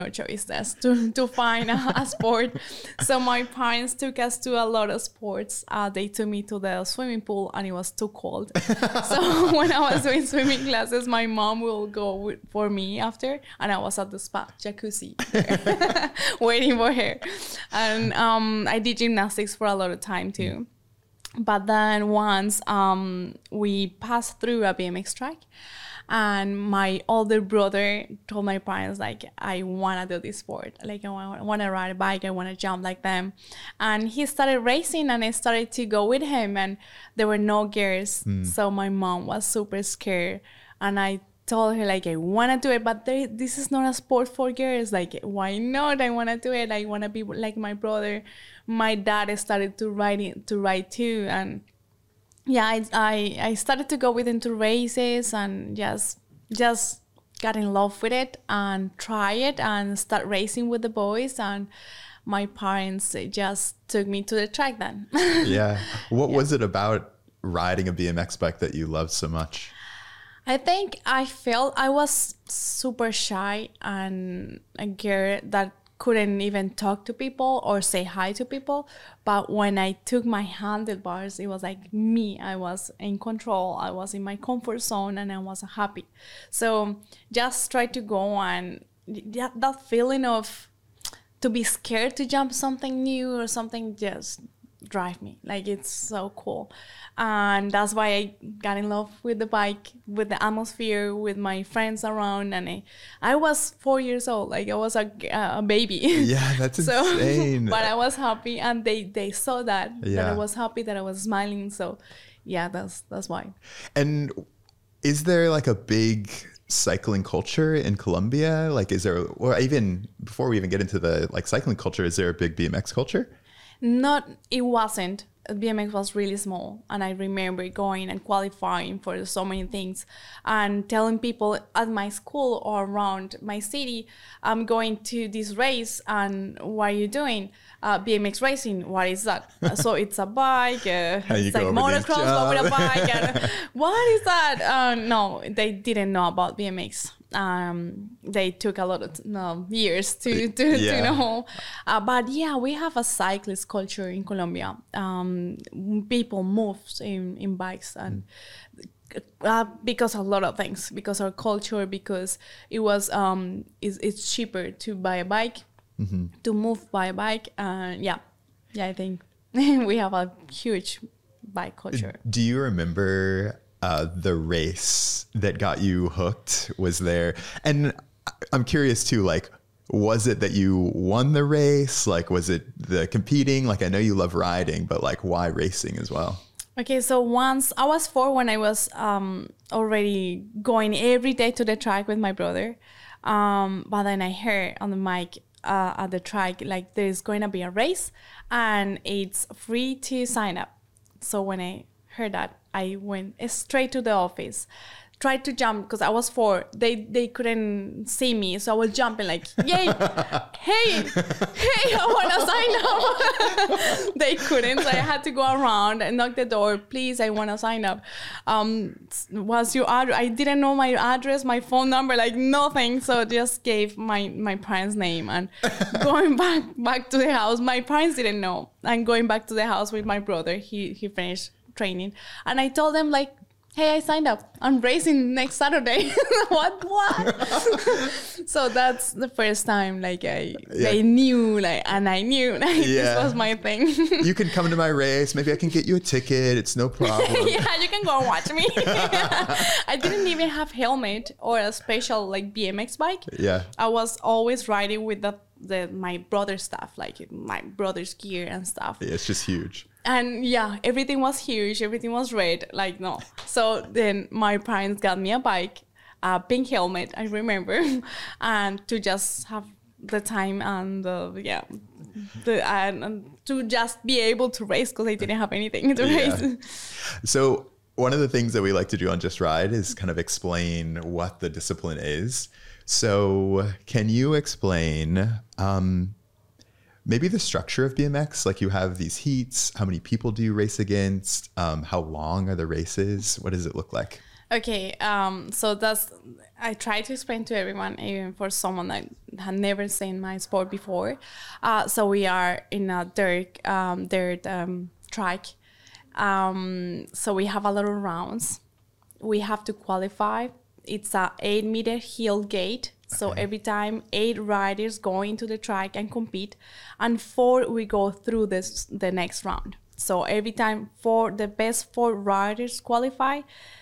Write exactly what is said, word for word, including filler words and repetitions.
no choices to, to find a, a sport. So my parents took us to a lot of sports. Uh, they took me to the swimming pool and it was too cold. So when I was doing swimming classes, my mom will go with, for me after, and I was at the spa, jacuzzi, waiting for her. And um, I did gymnastics for a lot of time too. But then once um, we passed through a B M X track, and my older brother told my parents, like, I want to do this sport. Like, I want to ride a bike. I want to jump like them. And he started racing, and I started to go with him. And there were no girls. Mm. So my mom was super scared. And I told her, like, I want to do it, but there, this is not a sport for girls. Like, why not? I want to do it. I want to be like my brother. My dad started to ride, to ride too. And yeah, I, I I started to go with into races and just just got in love with it and try it and start racing with the boys. And my parents just took me to the track then. Yeah. What yeah. was it about riding a B M X bike that you loved so much? I think I felt I was super shy and a girl that couldn't even talk to people or say hi to people. But when I took my handlebars, it was like me. I was in control. I was in my comfort zone and I was happy. So just try to go and that, that feeling of to be scared to jump something new or something just drive me. Like, it's so cool. And that's why I got in love with the bike, with the atmosphere, with my friends around. And I, I was four years old. Like, I was a, a baby. Yeah, that's so, insane. But I was happy, and they, they saw that, yeah. that I was happy, that I was smiling. So yeah, that's that's why. And is there like a big cycling culture in Colombia? Like, is there, or even before we even get into the like cycling culture, is there a big B M X culture? Not, it wasn't. B M X was really small, and I remember going and qualifying for so many things and telling people at my school or around my city, I'm going to this race, and what are you doing? Uh, B M X racing, what is that? So it's a bike, uh, it's like motocross but with a bike, and what is that? Uh, no, they didn't know about B M X. Um, they took a lot of no, years to, to, yeah. to know. Uh, but yeah, we have a cyclist culture in Colombia. Um, people move in, in bikes and uh, because of a lot of things, because our culture, because it was um, it's, it's cheaper to buy a bike, mm-hmm. to move by a bike. Uh, yeah, yeah, I think we have a huge bike culture. Do you remember Uh, the race that got you hooked? Was there, and I'm curious too, like, was it that you won the race? Like, was it the competing? Like, I know you love riding, but like, why racing as well? Okay, so once I was four when I was um, already going every day to the track with my brother. Um, but then I heard on the mic uh, at the track, like, there's going to be a race and it's free to sign up. So when I heard that, I went straight to the office, tried to jump because I was four. They they couldn't see me, so I was jumping like, yay, hey, hey, I want to sign up. They couldn't, so I had to go around and knock the door. Please, I want to sign up. Um, what's your address? I didn't know my address, my phone number, like nothing. So just gave my, my parents' name and going back back to the house. My parents didn't know. And going back to the house with my brother, he he finished training, and I told them, like, hey, I signed up. I'm racing next Saturday. what what So that's the first time, like, I yeah. they knew, like, and I knew, like, yeah. this was my thing. You can come to my race, maybe I can get you a ticket, it's no problem. Yeah, you can go and watch me. I didn't even have helmet or a special, like, B M X bike. Yeah, I was always riding with the, the my brother's stuff, like my brother's gear and stuff. Yeah, it's just huge. And yeah, everything was huge. Everything was red. Like, no. So then my parents got me a bike, a pink helmet, I remember, and to just have the time and uh, yeah, the, and, and to just be able to race because I didn't have anything to yeah. race. So one of the things that we like to do on Just Ride is kind of explain what the discipline is. So can you explain um, maybe the structure of B M X? Like, you have these heats. How many people do you race against? Um, how long are the races? What does it look like? Okay, um, so that's, I try to explain to everyone, even for someone that had never seen my sport before. Uh, so we are in a dirt, um, dirt um, track. Um, so we have a lot of rounds. We have to qualify. It's a eight meter hill gate. So Okay. every time eight riders go into the track and compete, and four we go through this the next round. So every time four the best four riders qualify,